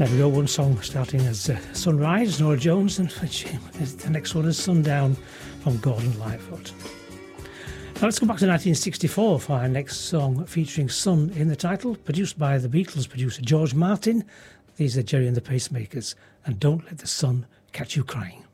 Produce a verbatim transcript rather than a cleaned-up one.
There we go, one song starting as uh, Sunrise, Norah Jones, and the next one is Sundown from Gordon Lightfoot. Now let's go back to nineteen sixty-four for our next song featuring Sun in the title, produced by the Beatles producer George Martin. These are Jerry and the Pacemakers, and Don't Let the Sun Catch You Crying.